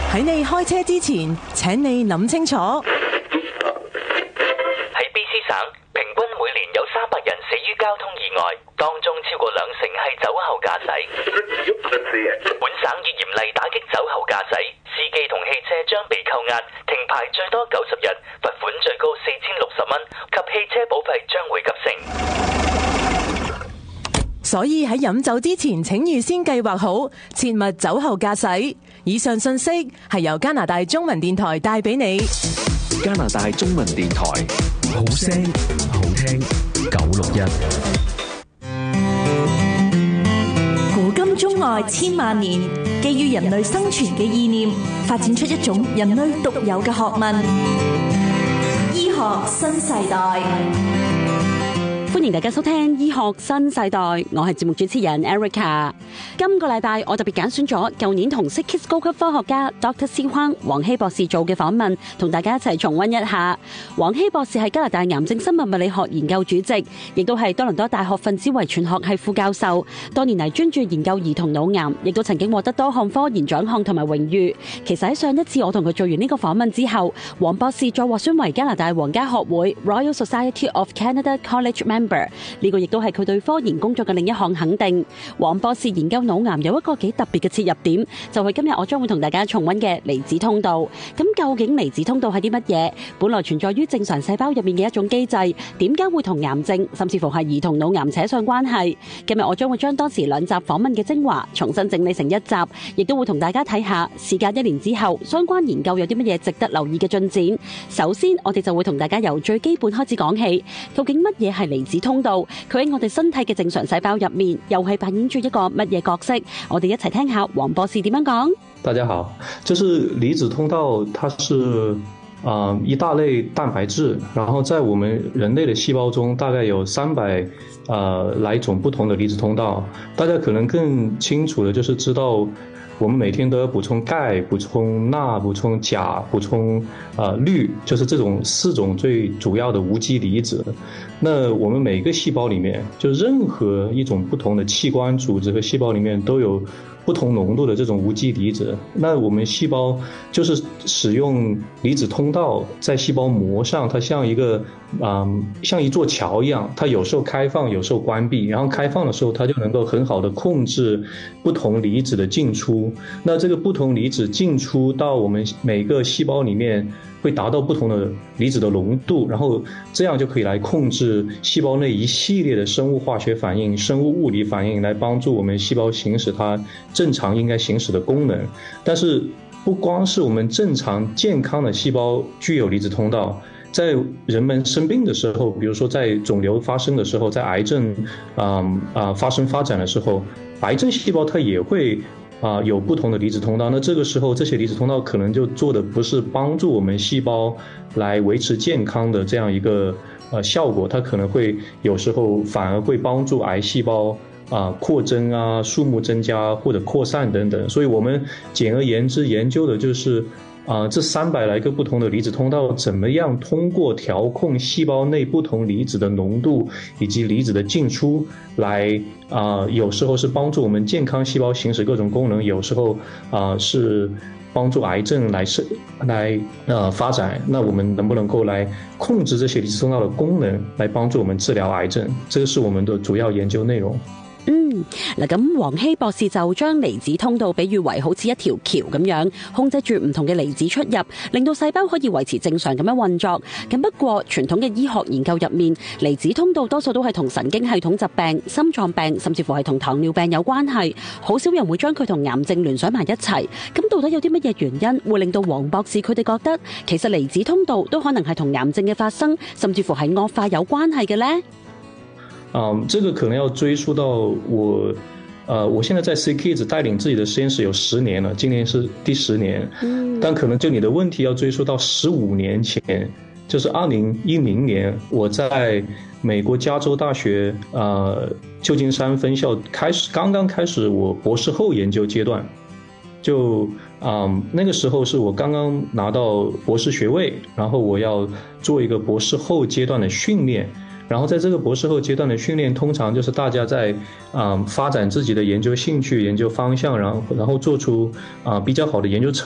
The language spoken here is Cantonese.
喺你開車之前，請你諗清楚。喺 BC 省，平均每年有300人死於交通意外，當中超過20%係酒後駕駛。本省已嚴厲打擊酒後駕駛，司機同汽車將被扣押、停牌最多90日，罰款最高4060蚊，及汽車保費將會急升。 所以喺飲酒之前，請預先計劃好，切勿酒後駕駛。以上信息係由加拿大中文電台帶俾你。 加拿大中文電台，好聲好聽961。 古今中外千萬年，基於人類生存嘅意念，發展出一種人類獨有嘅學問——醫學新世代。 歡迎大家收聽醫學新世代，我係節目主持人 Erica。今個禮拜我特別揀選咗舊年同 SickKids 高級科學家 Dr. Si Huang 黃希博士做嘅訪問，同大家一齊重溫一下。黃希博士係加拿大癌症生物物理學研究主席，亦都係多倫多大學分子遺傳學系副教授，多年嚟專注研究兒童腦癌，亦都曾經獲得多項科研獎項同埋榮譽。其實喺上一次我同佢做完呢個訪問之後，黃博士再獲選為加拿大皇家學會 Royal Society of Canada College Member。呢個亦都係佢對科研工作嘅另一項肯定。黃博士研究腦癌有一個幾特別嘅切入點，就係今日我將會同大家重溫嘅離子通道。咁究竟離子通道係啲乜嘢？本來存在於正常細胞入面嘅一種機制，點解會同癌症甚至乎係兒童腦癌扯上關係？今日我將會將當時2集訪問嘅精華重新整理成1集，亦都會同大家睇下事隔1年之後，相關研究有啲乜嘢值得留意嘅進展。首先，我哋就會同大家由最基本開始講起，究竟乜嘢係離子通道？佢喺我哋身體嘅正常細胞入面，又係扮演住一個乜嘢角色？我哋一齊聽下黃博士點樣講。 大家好，就是離子通道，它是一大類蛋白質，然後在我們人類的細胞中，大概有300來種不同的離子通道。大家可能更清楚的，就是知道我們每天都要補充鈣、補充鈉、補充鉀、補充氯，就是這種4種最主要的無機離子。那我們每個細胞裡面，就任何一種不同的器官組織和細胞裡面都有不同濃度的這種無機離子。那我們細胞就是使用離子通道在細胞膜上，它像一座橋一樣，它有時候開放，有時候關閉。然後開放的時候，它就能夠很好的控制不同離子的進出。那這個不同離子進出到我們每個細胞裡面，會達到不同的離子的濃度，然後這樣就可以來控制細胞內一系列的生物化學反應、生物物理反應，來幫助我們細胞行使它正常應該行使的功能。但是不光是我們正常健康的細胞具有離子通道，在人們生病的時候，比如說在腫瘤發生的時候，在癌症發展的時候，癌症細胞它也會有不同的離子通道。那這個時候這些離子通道可能就做的不是幫助我們細胞來維持健康的這樣一個效果，它可能會有時候反而會幫助癌細胞擴增數目增加或者擴散等等。所以我們簡而言之研究的就是這300來個不同的離子通道怎麼樣通過調控細胞內不同離子的濃度以及離子的進出來有時候是幫助我們健康細胞行使各種功能，有時候是幫助癌症來發展。那我們能不能夠來控制這些離子通道的功能，來幫助我們治療癌症？這個是我們的主要研究內容。 嗱，咁黃希博士就將離子通道比喻為好似一條橋咁樣，控制住唔同嘅離子出入，令到細胞可以維持正常咁樣運作。咁不過傳統嘅醫學研究入面，離子通道多數都係同神經系統疾病、心臟病，甚至乎係同糖尿病有關係，好少人會將佢同癌症聯想埋一齊。咁到底有啲乜嘢原因會令到黃博士佢哋覺得其實離子通道都可能係同癌症嘅發生，甚至乎係惡化有關係嘅呢？ 這個可能要追溯到我現在在 SickKids 帶領自己的實驗室有10年了，今年是第10年。但可能就你的問題要追溯到15年前，就是2010年，我在美國加州大學舊金山分校剛剛開始我博士後研究階段。就那個時候是我剛剛拿到博士學位，然後我要做一個博士後階段的訓練。然後在這個博士後階段的訓練，通常就是大家在發展自己的研究興趣、研究方向，然後做出比較好的研究成